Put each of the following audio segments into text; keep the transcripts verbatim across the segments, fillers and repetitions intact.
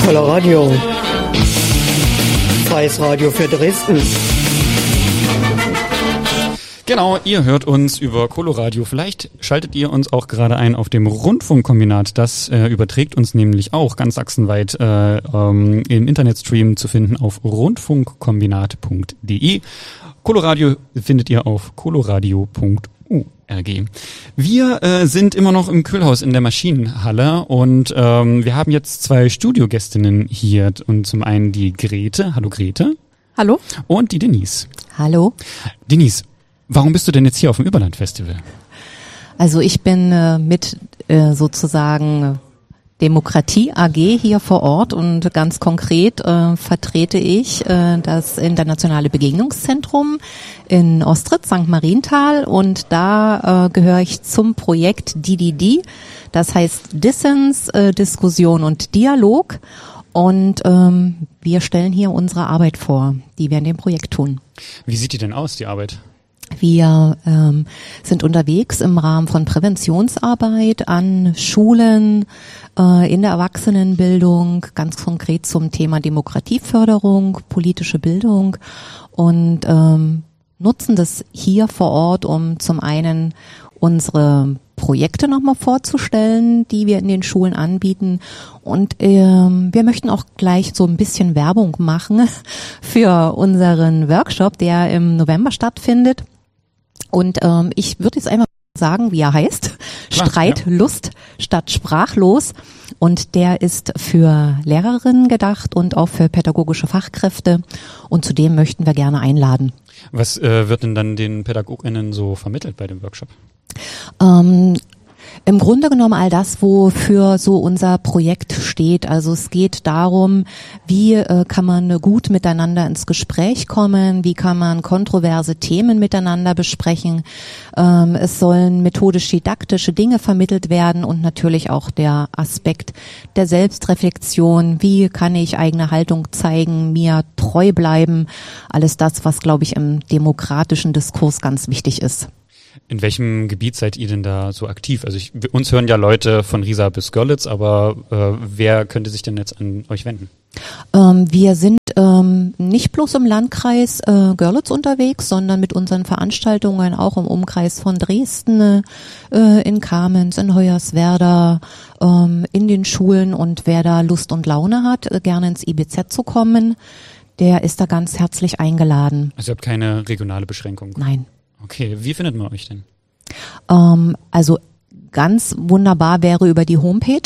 Coloradio. Freies Radio für Dresden. Genau, ihr hört uns über Coloradio. Vielleicht schaltet ihr uns auch gerade ein auf dem Rundfunkkombinat. Das äh, überträgt uns nämlich auch ganz sachsenweit äh, ähm, im Internetstream zu finden auf rundfunkkombinat punkt de. Coloradio findet ihr auf coloradio punkt org. Wir äh, sind immer noch im Kühlhaus in der Maschinenhalle und ähm, wir haben jetzt zwei Studiogästinnen hier. Und zum einen die Grete. Hallo Grete. Hallo. Und die Denise. Hallo. Denise, warum bist du denn jetzt hier auf dem Überland-Festival? Also ich bin äh, mit äh, sozusagen Demokratie A G hier vor Ort und ganz konkret äh, vertrete ich äh, das Internationale Begegnungszentrum in Ostritz, Sankt Marienthal, und da äh, gehöre ich zum Projekt D D D, das heißt Dissens, äh, Diskussion und Dialog, und ähm, wir stellen hier unsere Arbeit vor, die wir in dem Projekt tun. Wie sieht die denn aus, die Arbeit? Wir ähm, sind unterwegs im Rahmen von Präventionsarbeit an Schulen, äh, in der Erwachsenenbildung, ganz konkret zum Thema Demokratieförderung, politische Bildung, und ähm, nutzen das hier vor Ort, um zum einen unsere Projekte nochmal vorzustellen, die wir in den Schulen anbieten, und ähm, wir möchten auch gleich so ein bisschen Werbung machen für unseren Workshop, der im November stattfindet. Und ähm, ich würde jetzt einfach sagen, wie er heißt. Klar, Streit, ja. Lust statt sprachlos. Und der ist für Lehrerinnen gedacht und auch für pädagogische Fachkräfte. Und zudem möchten wir gerne einladen. Was äh, wird denn dann den PädagogInnen so vermittelt bei dem Workshop? Ähm, Im Grunde genommen all das, wofür so unser Projekt steht. Also es geht darum, wie äh, kann man gut miteinander ins Gespräch kommen, wie kann man kontroverse Themen miteinander besprechen. Ähm, es sollen methodisch-didaktische Dinge vermittelt werden und natürlich auch der Aspekt der Selbstreflexion. Wie kann ich eigene Haltung zeigen, mir treu bleiben? Alles das, was, glaube ich, im demokratischen Diskurs ganz wichtig ist. In welchem Gebiet seid ihr denn da so aktiv? Also ich, uns hören ja Leute von Riesa bis Görlitz, aber äh, wer könnte sich denn jetzt an euch wenden? Ähm, wir sind ähm, nicht bloß im Landkreis äh, Görlitz unterwegs, sondern mit unseren Veranstaltungen auch im Umkreis von Dresden, äh, in Kamenz, in Hoyerswerda, ähm, in den Schulen, und wer da Lust und Laune hat, äh, gerne ins I B Z zu kommen, der ist da ganz herzlich eingeladen. Also ihr habt keine regionale Beschränkung? Nein. Okay, wie findet man euch denn? Ähm, also ganz wunderbar wäre über die Homepage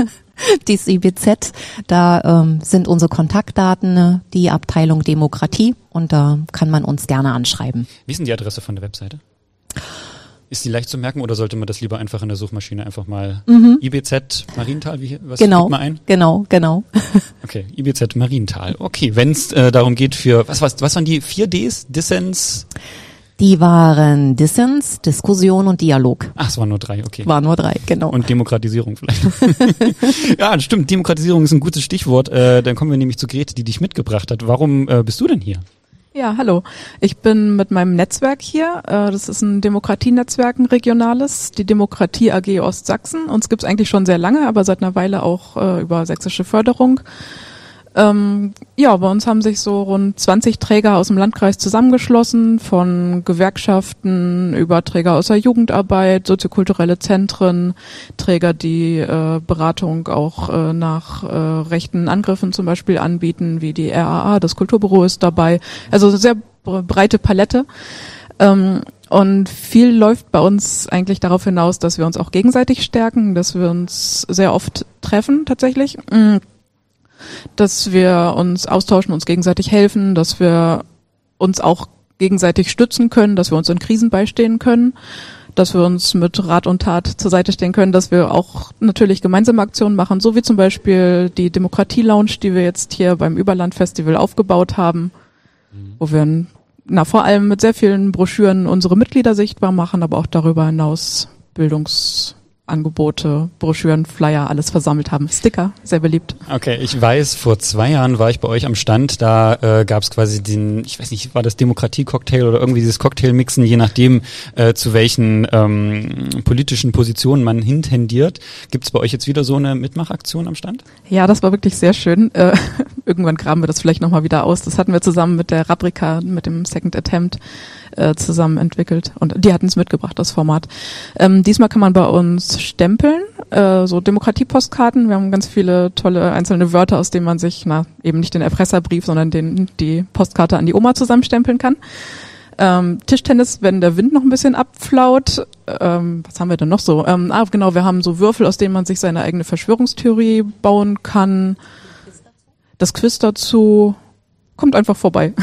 des I B Z. Da ähm, sind unsere Kontaktdaten, die Abteilung Demokratie, und da kann man uns gerne anschreiben. Wie ist denn die Adresse von der Webseite? Ist die leicht zu merken oder sollte man das lieber einfach in der Suchmaschine einfach mal mhm. I B Z Marienthal, wie, was genau, gibt man ein? Genau, genau. Okay, I B Z Marienthal. Okay, wenn es äh, darum geht für, was, was, was waren die vier Ds? Dissens? Die waren Dissens, Diskussion und Dialog. Ach, es waren nur drei, okay. Waren nur drei, genau. Und Demokratisierung vielleicht. Ja, stimmt, Demokratisierung ist ein gutes Stichwort. Äh, dann kommen wir nämlich zu Grete, die dich mitgebracht hat. Warum äh, bist du denn hier? Ja, hallo. Ich bin mit meinem Netzwerk hier. Äh, das ist ein Demokratienetzwerk, ein regionales, die Demokratie A G Ostsachsen. Uns gibt's eigentlich schon sehr lange, aber seit einer Weile auch äh, über sächsische Förderung. Ähm, ja, bei uns haben sich so rund zwanzig Träger aus dem Landkreis zusammengeschlossen, von Gewerkschaften über Träger aus der Jugendarbeit, soziokulturelle Zentren, Träger, die äh, Beratung auch äh, nach äh, rechten Angriffen zum Beispiel anbieten, wie die R A A, das Kulturbüro ist dabei. Also eine sehr breite Palette. Ähm, und viel läuft bei uns eigentlich darauf hinaus, dass wir uns auch gegenseitig stärken, dass wir uns sehr oft treffen tatsächlich. Mhm. Dass wir uns austauschen, uns gegenseitig helfen, dass wir uns auch gegenseitig stützen können, dass wir uns in Krisen beistehen können, dass wir uns mit Rat und Tat zur Seite stehen können, dass wir auch natürlich gemeinsame Aktionen machen, so wie zum Beispiel die Demokratie-Lounge, die wir jetzt hier beim Überland-Festival aufgebaut haben, mhm. wo wir na vor allem mit sehr vielen Broschüren unsere Mitglieder sichtbar machen, aber auch darüber hinaus Bildungs Angebote, Broschüren, Flyer, alles versammelt haben. Sticker, sehr beliebt. Okay, ich weiß, vor zwei Jahren war ich bei euch am Stand, da äh, gab es quasi den, ich weiß nicht, war das Demokratie-Cocktail oder irgendwie dieses Cocktail-Mixen, je nachdem, äh, zu welchen ähm, politischen Positionen man hintendiert. Gibt es bei euch jetzt wieder so eine Mitmachaktion am Stand? Ja, das war wirklich sehr schön. Äh, irgendwann graben wir das vielleicht nochmal wieder aus. Das hatten wir zusammen mit der Rabrika, mit dem Second Attempt äh, zusammen entwickelt und die hatten es mitgebracht, das Format. Ähm, diesmal kann man bei uns stempeln, äh, so Demokratiepostkarten. Wir haben ganz viele tolle einzelne Wörter, aus denen man sich, na, eben nicht den Erpresserbrief, sondern den, die Postkarte an die Oma zusammenstempeln kann. Ähm, Tischtennis, wenn der Wind noch ein bisschen abflaut. Ähm, was haben wir denn noch so? Ähm, ah, genau, wir haben so Würfel, aus denen man sich seine eigene Verschwörungstheorie bauen kann. Das Quiz dazu kommt einfach vorbei.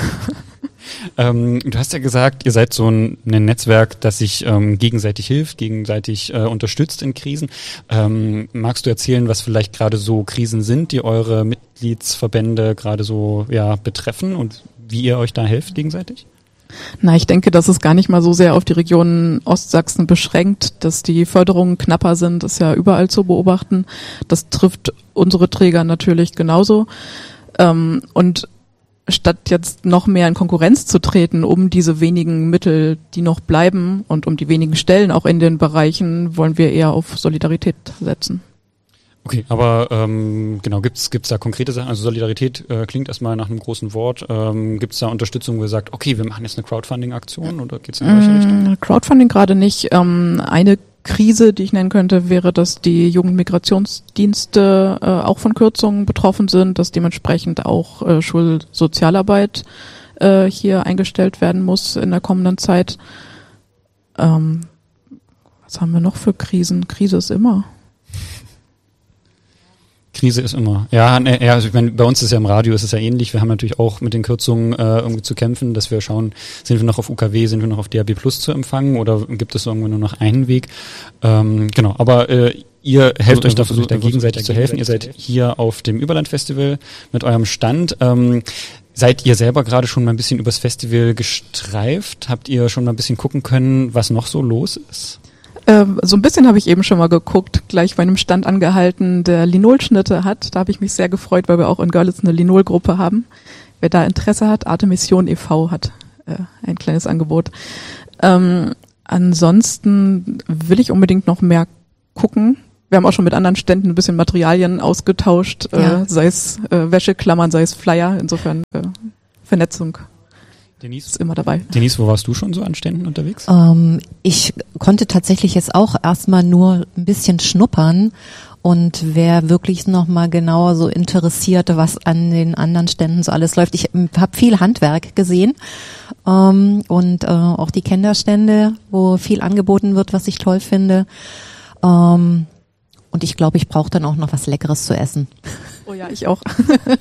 Ähm, du hast ja gesagt, ihr seid so ein, ein Netzwerk, das sich ähm, gegenseitig hilft, gegenseitig äh, unterstützt in Krisen. Ähm, magst du erzählen, was vielleicht gerade so Krisen sind, die eure Mitgliedsverbände gerade so ja betreffen und wie ihr euch da helft gegenseitig? Na, ich denke, das ist gar nicht mal so sehr auf die Region Ostsachsen beschränkt, dass die Förderungen knapper sind, ist ja überall zu beobachten. Das trifft unsere Träger natürlich genauso. Ähm, und statt jetzt noch mehr in Konkurrenz zu treten, um diese wenigen Mittel, die noch bleiben und um die wenigen Stellen auch in den Bereichen, wollen wir eher auf Solidarität setzen. Okay, aber ähm, genau, gibt's gibt's da konkrete Sachen? Also Solidarität äh, klingt erstmal nach einem großen Wort. Ähm, gibt's da Unterstützung, wo ihr sagt, okay, wir machen jetzt eine Crowdfunding-Aktion oder geht's in welche Richtung? Crowdfunding gerade nicht. Ähm, eine Krise, die ich nennen könnte, wäre, dass die Jugendmigrationsdienste äh, auch von Kürzungen betroffen sind, dass dementsprechend auch äh, Schulsozialarbeit äh, hier eingestellt werden muss in der kommenden Zeit. Ähm, was haben wir noch für Krisen? Krise ist immer. Krise ist immer. Ja, ne, ja, also ich meine, bei uns ist ja im Radio ist es ja ähnlich. Wir haben natürlich auch mit den Kürzungen äh, irgendwie zu kämpfen, dass wir schauen, sind wir noch auf U K W, sind wir noch auf D A B Plus zu empfangen oder gibt es irgendwo nur noch einen Weg? Ähm, genau, aber äh, ihr helft euch da, versucht da gegenseitig zu helfen. Ihr seid hier auf dem Überland-Festival mit eurem Stand. Ähm, seid ihr selber gerade schon mal ein bisschen übers Festival gestreift? Habt ihr schon mal ein bisschen gucken können, was noch so los ist? Ähm, so ein bisschen habe ich eben schon mal geguckt, gleich bei einem Stand angehalten, der Linolschnitte hat. Da habe ich mich sehr gefreut, weil wir auch in Görlitz eine Linol-Gruppe haben. Wer da Interesse hat, Artemission e V hat äh, ein kleines Angebot. Ähm, ansonsten will ich unbedingt noch mehr gucken. Wir haben auch schon mit anderen Ständen ein bisschen Materialien ausgetauscht, ja. äh, sei es äh, Wäscheklammern, sei es Flyer. Insofern äh, Vernetzung. Denise, ist immer dabei. Denise, wo warst du schon so an Ständen unterwegs? Ähm, ich konnte tatsächlich jetzt auch erstmal nur ein bisschen schnuppern und wer wirklich nochmal genauer so interessiert, was an den anderen Ständen so alles läuft. Ich habe viel Handwerk gesehen ähm, und äh, auch die Kinderstände, wo viel angeboten wird, was ich toll finde. Ähm, und ich glaube, ich brauche dann auch noch was Leckeres zu essen. Oh ja, ich auch.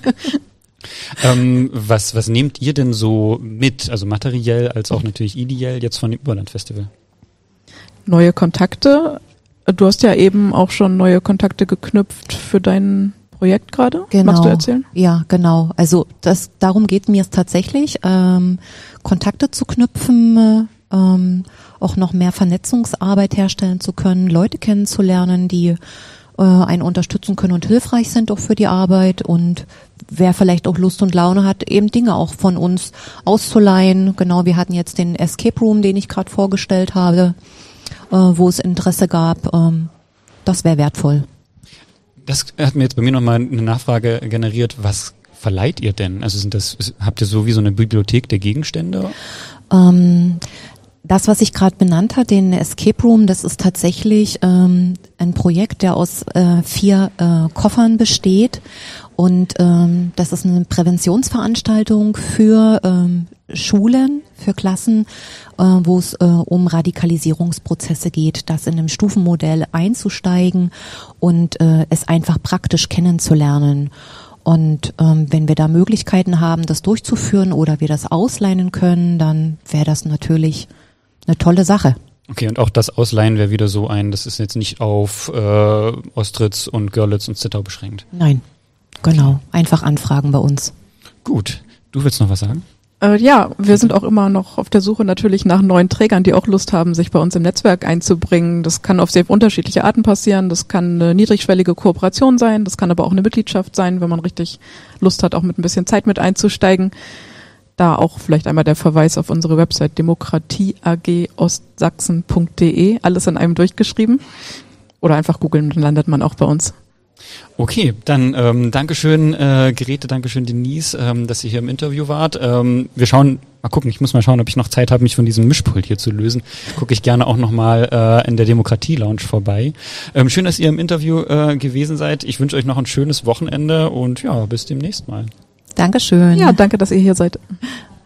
Ähm, was, was nehmt ihr denn so mit, also materiell als auch natürlich ideell jetzt von dem Überland-Festival? Neue Kontakte. Du hast ja eben auch schon neue Kontakte geknüpft für dein Projekt gerade. Genau. Magst du erzählen? Ja, genau. Also das, darum geht mir es tatsächlich, ähm, Kontakte zu knüpfen, ähm, auch noch mehr Vernetzungsarbeit herstellen zu können, Leute kennenzulernen, die äh, einen unterstützen können und hilfreich sind auch für die Arbeit und wer vielleicht auch Lust und Laune hat, eben Dinge auch von uns auszuleihen. Genau, wir hatten jetzt den Escape Room, den ich gerade vorgestellt habe, äh, wo es Interesse gab. Ähm, das wäre wertvoll. Das hat mir jetzt bei mir nochmal eine Nachfrage generiert. Was verleiht ihr denn? Also sind das, habt ihr so wie so eine Bibliothek der Gegenstände? Ähm, Das, was ich gerade benannt habe, den Escape Room, das ist tatsächlich ähm, ein Projekt, der aus äh, vier äh, Koffern besteht und ähm, das ist eine Präventionsveranstaltung für ähm, Schulen, für Klassen, äh, wo es äh, um Radikalisierungsprozesse geht, das in einem Stufenmodell einzusteigen und äh, es einfach praktisch kennenzulernen. Und ähm, wenn wir da Möglichkeiten haben, das durchzuführen oder wir das ausleihen können, dann wäre das natürlich eine tolle Sache. Okay, und auch das Ausleihen wäre wieder so ein, das ist jetzt nicht auf äh, Ostritz und Görlitz und Zittau beschränkt. Nein, genau. Einfach anfragen bei uns. Gut. Du willst noch was sagen? Äh, ja, wir sind auch immer noch auf der Suche natürlich nach neuen Trägern, die auch Lust haben, sich bei uns im Netzwerk einzubringen. Das kann auf sehr unterschiedliche Arten passieren. Das kann eine niedrigschwellige Kooperation sein, das kann aber auch eine Mitgliedschaft sein, wenn man richtig Lust hat, auch mit ein bisschen Zeit mit einzusteigen. Da auch vielleicht einmal der Verweis auf unsere Website demokratieag ostsachsen punkt de, alles in einem durchgeschrieben. Oder einfach googeln, dann landet man auch bei uns. Okay, dann ähm, Dankeschön, äh, Grete, Dankeschön, Denise, ähm, dass ihr hier im Interview wart. Ähm, wir schauen, mal gucken, ich muss mal schauen, ob ich noch Zeit habe, mich von diesem Mischpult hier zu lösen. Gucke ich gerne auch nochmal äh, in der Demokratie-Lounge vorbei. Ähm, schön, dass ihr im Interview äh, gewesen seid. Ich wünsche euch noch ein schönes Wochenende und ja, bis demnächst mal. Dankeschön. Ja, danke, dass ihr hier seid.